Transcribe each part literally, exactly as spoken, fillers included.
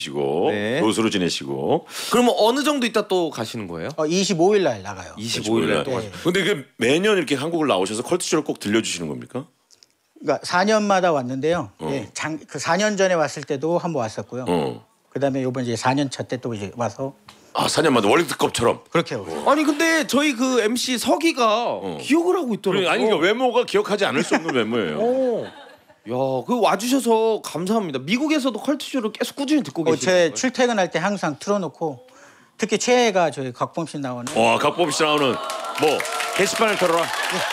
시고 네. 교수로 지내시고. 그러면 어느 정도 있다 또 가시는 거예요? 어, 이십오 일 날 나가요. 이십오 일 날 또 네. 가시고. 근데 그 매년 이렇게 한국을 나오셔서 컬투쇼를 꼭 들려주시는 겁니까? 그러니까 사 년마다 왔는데요. 어. 예, 장, 그 사 년 전에 왔을 때도 한 번 왔었고요. 어. 그다음에 이번 이제 사 년 차 때 또 이제 와서 아, 사 년마다 월드컵처럼. 그렇게 오고. 아니 근데 저희 그 엠씨 서기가 기억을 하고 있더라고요. 아니 그러니까 외모가 기억하지 않을 수 없는 외모예요. 어. 야, 그 와주셔서 감사합니다. 미국에서도 컬투쇼를 계속 꾸준히 듣고 어, 계시는 제 거예요? 출퇴근할 때 항상 틀어놓고 특히 최애가 저희 곽범 씨 나오는 와, 각범 씨 나오는 뭐 게시판을 털어라.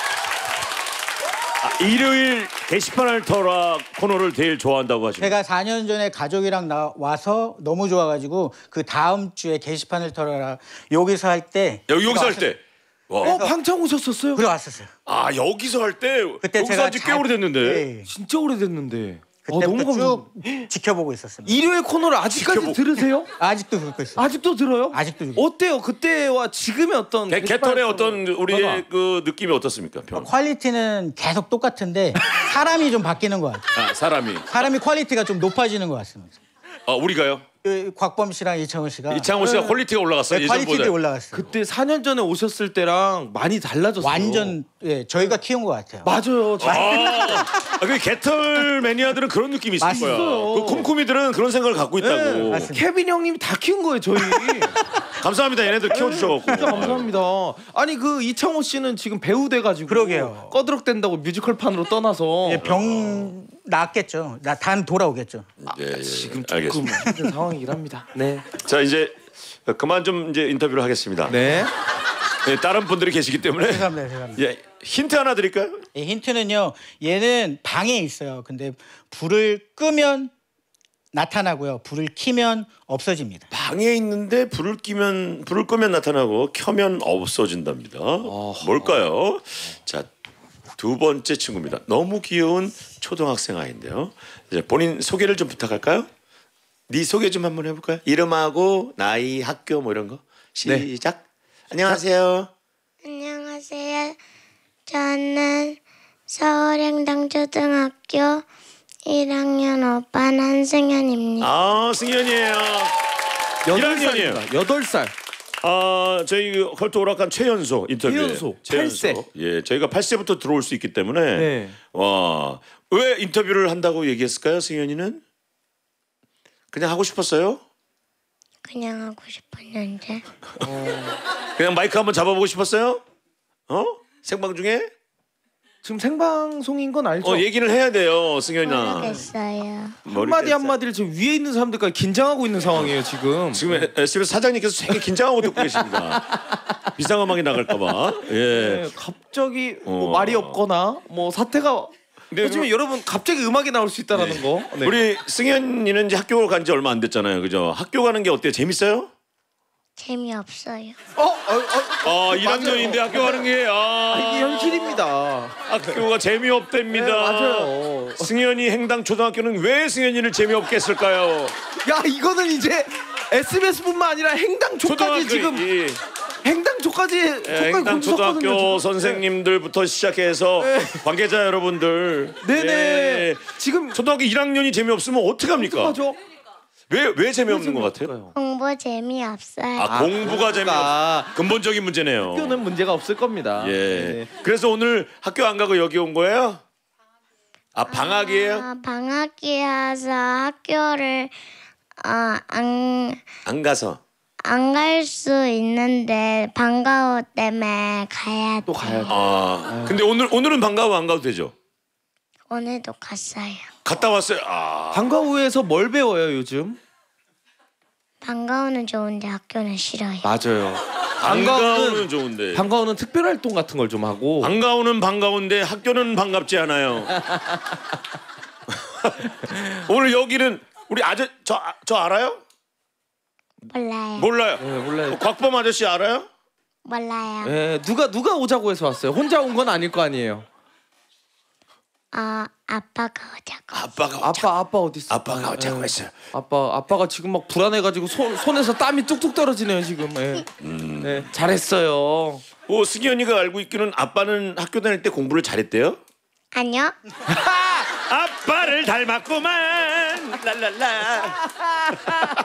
아, 일요일 게시판을 털어라 코너를 제일 좋아한다고 하시네요. 제가 사 년 전에 가족이랑 나 와서 너무 좋아가지고 그 다음 주에 게시판을 털어라 여기서 할 때 여기 여기서 할 때. 와. 어, 방청 오셨었어요? 그래 왔었어요. 아, 여기서 할 때 그때 여기서 제가 한지 꽤 잘- 오래됐는데. 예, 진짜 오래됐는데. 아, 그때부터 너무 쭉 감사. 지켜보고 있었습니다. 일요일 코너를 아직까지 지켜보- 들으세요? 아직도 듣고 있어요. 아직도 들어요? 아직도 듣고 어때요? 그때와 지금의 어떤 개, 개털의 어떤 우리의 변화. 그 느낌이 어떻습니까? 변화. 퀄리티는 계속 똑같은데 사람이 좀 바뀌는 것 같아요. 아, 사람이. 사람이 퀄리티가 좀 높아지는 것 같습니다. 아, 우리가요? 그 곽범 씨랑 이창호 씨가 이창호 씨가 퀄리티가 올라갔어요. 네, 예전보다. 퀄리티도 올라갔어요. 그때 사 년 전에 오셨을 때랑 많이 달라졌어요. 완전 예, 저희가 키운 것 같아요. 맞아요. 저- 아, 아, 그 개털 매니아들은 그런 느낌이 있을 거야. 맞아요. 그 쿰쿰이들은 그런 생각을 갖고 있다고. 네, 맞습니다. 케빈 형님이 다 키운 거예요, 저희. 감사합니다. 얘네들 키워주셔갖고. 진짜 감사합니다. 아니 그 이창호 씨는 지금 배우 돼가지고 그러게요. 꺼드럭댄다고 뮤지컬판으로 떠나서 예, 병 낫겠죠. 나 단 돌아오겠죠. 예, 예. 지금 조금 알겠습니다. 힘든 상황이랍니다. 네. 자, 이제 그만 좀 이제 인터뷰를 하겠습니다. 네. 네, 다른 분들이 계시기 때문에. 죄송합니다. 죄송합니다. 예, 힌트 하나 드릴까요? 예, 힌트는요. 얘는 방에 있어요. 근데 불을 끄면 나타나고요. 불을 켜면 없어집니다. 방에 있는데 불을 끼면 불을 끄면 나타나고 켜면 없어진답니다. 뭘까요? 자, 두 번째 친구입니다. 너무 귀여운 초등학생 아이인데요. 이제 본인 소개를 좀 부탁할까요? 네 소개 좀 한번 해볼까요? 이름하고 나이, 학교 뭐 이런 거 시작. 안녕하세요. 안녕하세요. 저는 서울행당초등학교 일 학년 오 반 한승현입니다. 아, 승현이에요. 일 학년이에요. 여덟 살. 아, 저희 그 컬트 오락관 최연소 인터뷰. 최연소, 팔 세. 예, 저희가 팔 세부터 들어올 수 있기 때문에. 네. 와, 왜 인터뷰를 한다고 얘기했을까요, 승현이는? 그냥 하고 싶었어요? 그냥 하고 싶었는데 그냥 마이크 한번 잡아보고 싶었어요? 어? 생방 중에? 지금 생방송인 건 알죠? 어, 얘기를 해야 돼요, 승현아. 모르겠어요. 한마디 한마디를 지금 위에 있는 사람들까지 긴장하고 있는 상황이에요 지금. 지금 에스비에스 사장님께서 되게 긴장하고 듣고 계십니다. 비상음악이 나갈까봐. 예. 네, 갑자기 뭐 어. 말이 없거나 뭐 사태가. 근데 요즘에 여러분 갑자기 음악이 나올 수 있다라는 거. 네. 우리 승현이는 이제 학교 간 지 얼마 안 됐잖아요, 그죠? 학교 가는 게 어때요? 재밌어요? 재미없어요. 어, 어, 어, 아, 일 학년인데 학교 가는 게 아, 이게 현실입니다. 학교가 재미없답니다. 네, 맞아요. 승현이 행당 초등학교는 왜 승현이를 재미없게 했을까요? 야 이거는 이제 에스비에스뿐만 아니라 행당초까지 지금 이, 행당초까지 예, 초까지 행당 거기 초등학교 섰거든요, 지금. 선생님들부터 시작해서 관계자 여러분들. 네네. 예. 지금 초등학교 일 학년이 재미없으면 어떡합니까? 어떡하죠? 왜, 왜 재미없는 것 같아요? 공부 재미없어요. 아, 공부가 재미없. 근본적인 문제네요. 학교는 문제가 없을 겁니다. 예. 네. 그래서 오늘 학교 안 가고 여기 온 거예요? 아, 방학이에요? 아, 방학이어서 학교를 어, 안 안 가서. 안 갈 수 있는데 방과후 때문에 가야 또 돼. 가야 돼. 아, 근데 오늘 오늘은 방과후 안 가도 되죠? 오늘도 갔어요. 갔다 왔어요. 아, 방과후에서 뭘 배워요 요즘? 방과후는 좋은데 학교는 싫어요. 맞아요. 방과후는 좋은데. 방과후는 특별 활동 같은 걸 좀 하고. 방과후는 반가운데 학교는 반갑지 않아요. 오늘 여기는 우리 아저 저, 저 알아요? 몰라요. 몰라요. 네, 몰라요. 곽범 아저씨 알아요? 몰라요. 예, 누가 누가 오자고 해서 왔어요. 혼자 온 건 아닐 거 아니에요. 어, 아빠가 오자고. 아빠가 아빠 아빠 어디 있어? 아빠가 어쩌고 예. 했어요. 아빠 아빠가 지금 막 불안해가지고 손 손에서 땀이 뚝뚝 떨어지네요 지금. 예. 음. 네, 잘했어요. 오, 승현이가 알고 있기는 아빠는 학교 다닐 때 공부를 잘했대요? 아니요. 아빠를 닮았구만. 랄랄라.